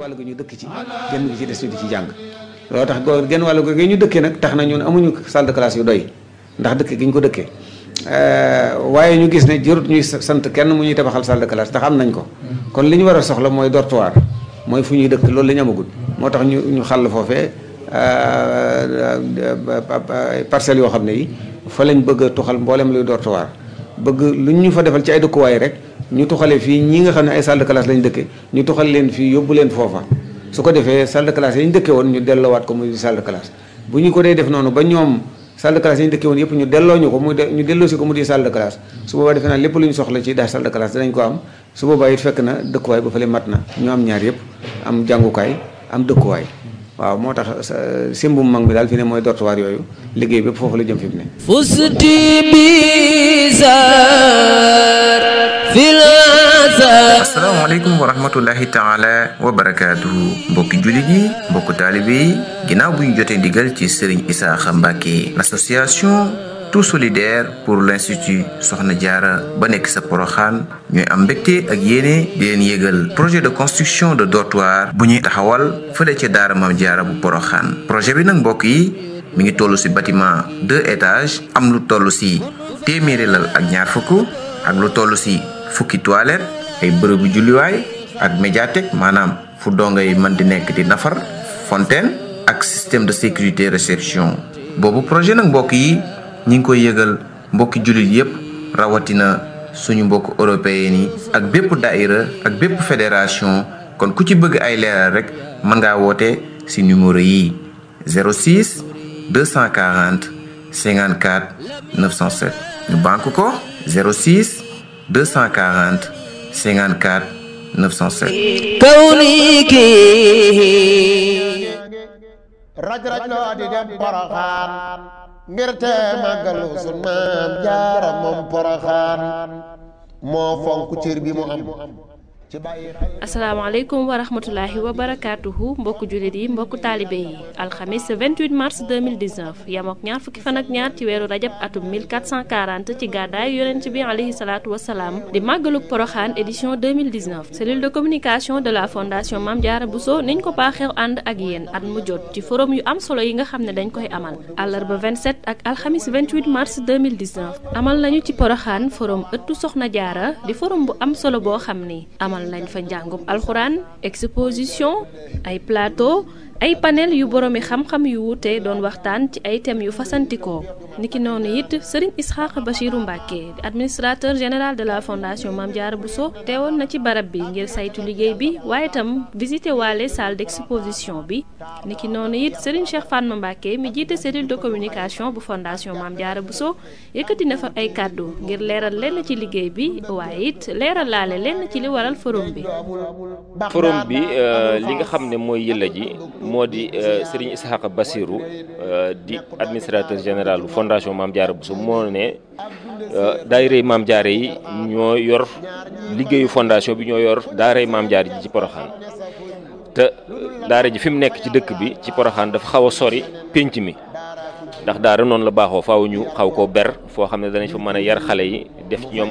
wàll gi ñu dëkk ci genn gi ci des ñu di ci jàng loolu tax genn wàll gi ñu dëkkee nag tax na ñun amuñu salle de classe yu doy ndax dëkk gi ñu ko dëkkee waaye ñu gis ne jërut ñuy sant kenn mu ñuy tabaxal salle de classe ndax am nañ ko kon li ñu war a soxla mooy dortoir mooy fu ñuy dëkk loolu la ñu amagul moo tax ñu xàll foofee parcelles yoo xam ne yi fa lañ bëgg a tuxal mboolem luy dortoir bëgg lu ñu fa defal ci ay dëkkuwaay rek ñu tuxale fii ñi nga xam ne ay salle de classe lañ dëkke ñu tuxal leen fii yóbbu leen foofa su ko defee salle de classe yi ñu dëkke woon ñu delloowaat ko muy salle de classe bu ñu ko dee def noonu ba ñoom salle de classe yi ñu dëkke woon yëpp ñu delloo ñu ko ñu delloo si ko mu di salle de classe su boobaa defe naa lépp lu ñu soxla ci daal salle de classe dinañ ko am su boobaa it fekk na dëkkuwaay ba fële mat na ñu am ñaar yëpp am jàngukaay am dëkkuwaay waaw moo tax simbum mag mi daal fi ne mooy dortoir yooyu liggéey bépp foofu la jëm fi mu ne fusti bizar fil asalaamaaleykum wa rahmatullahi taala wa barakaatuhu mbokki jullit yi mbokku taalibe yi ginnaaw bu ñu jotee ndigal ci Serigne Isaaxa Mbàkke l'association tout solidaire pour l'institut Soxna Jaara ba nekk sa Poroxaan ñooy am mbégte ak yéene di leen yégal projet de construction de dortoir bu ñuy taxawal fële ca daara Maam Jaara bu Poroxaan projet bi nag mbokk yi mi ngi toll ci bâtiment 2 étages am lu toll ci téeméeri lal ak ñaar fukk ak lu toll ci fukki toilette ay bërëbu julliwaay ak médiathèque maanaam fu dongay mën di nekk di nafar fontaine ak système de sécurité réception boobu projet nag mbokk yi ñi ngi koy yëgal mbokki jullit yépp rawatina suñu mbokk européen yi ak bépp daïra ak bépp fédération kon ku ci bëgg ay leeral rek mën ngaa woote ci numéro yi 06 240 54 907 ñu banque ko 06 240 54 907 kawniki raj loo di dem Poroxaan ngir te màggalu sun maam jaara moom Poroxaan moo fonk cër bi mu am asalaamaaleykum wa rahmatulahi wa barakaatuhu mbokku jullit yi mbokku taalibe yi alxamis 28 mars 2019 yamook ñaar fukki fan ak ñaar ci weeru rajab atum 1440 ci gàddaay yonent bi alayhi salaatu wasalaam di màggaluk Poroxaan édition 2019 cellule de communication de la fondation Mame Diarra Bousso niñ ko baaxeew ànd ak yéen at mu jot ci forum yu am solo yi nga xam ne dañ koy amal àllarba 27 ak alxamis 28 mars 2019 amal nañu ci Poroxaan forum ëttu Soxna Jaara di forum bu am solo boo xam ni amal nañ fa njàngum alxuraan exposition ay plateau ay panel yu boroomi xam-xam yu wuute doon waxtaan ci ay thèmes yu fasantikoo niki noonu it Serigne Isaaxa Bachiru Mbàkke administrateur général de la fondation Mame Diarra Bousso teewoon na ci barab bi ngir saytu liggéey bi waaye itam visité waale salle d'exposition bi niki noonu it Serigne Cheikh Fatma Mbàkke mi jiite cellule de communication bu fondation Mame Diarra Bousso yëkkati na fa ay kàddu ngir leeral lenn ci liggéey bi waaye it leeral laale lenn ci li waral forum bi li nga xam ne mooy yëlla ji moo di Serigne Isaaxa Bachiru di administrateur général fondation Mame Diarra Bousso moo ne daayira Mame Diarra yi ñoo yor liggéeyu fondation bi ñoo yor daara Mame Diarra ji ci Poroxaan te daara ji fi mu nekk ci dëkk bi ci Poroxaan dafa xaw a sori pénc mi ndax daara noonu la baaxoo faaw ñu xaw koo ber foo xam ne danañ fa mën a yar xale yi def ci ñoom